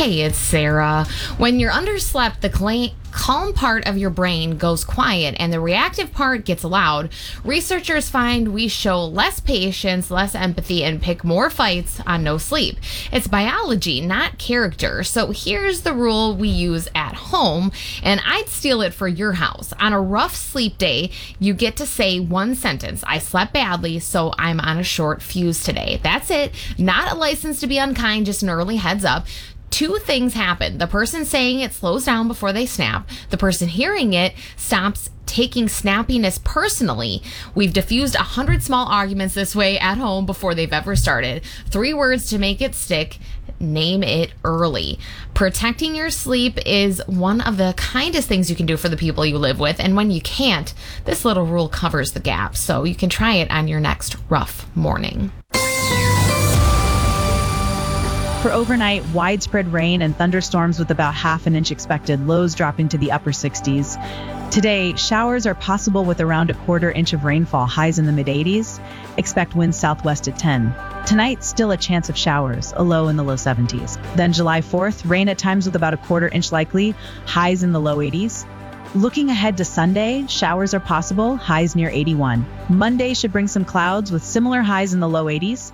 Hey, it's Sarah. When you're underslept, the calm part of your brain goes quiet and the reactive part gets loud. Researchers find we show less patience, less empathy, and pick more fights on no sleep. It's biology, not character. So here's the rule we use at home, and I'd steal it for your house. On a rough sleep day, you get to say one sentence: I slept badly, so I'm on a short fuse today. That's it. Not a license to be unkind, just an early heads up. Two things happen. The person saying it slows down before they snap. The person hearing it stops taking snappiness personally. We've diffused 100 small arguments this way at home before they've ever started. 3 words to make it stick. Name it early. Protecting your sleep is one of the kindest things you can do for the people you live with. And when you can't, this little rule covers the gap. So you can try it on your next rough morning. For overnight, widespread rain and thunderstorms with about half an inch expected, lows dropping to the upper 60s. Today, showers are possible with around a quarter inch of rainfall, highs in the mid-80s. Expect winds southwest at 10. Tonight, still a chance of showers, a low in the low 70s. Then July 4th, rain at times with about a quarter inch likely, highs in the low 80s. Looking ahead to Sunday, showers are possible, highs near 81. Monday should bring some clouds with similar highs in the low 80s.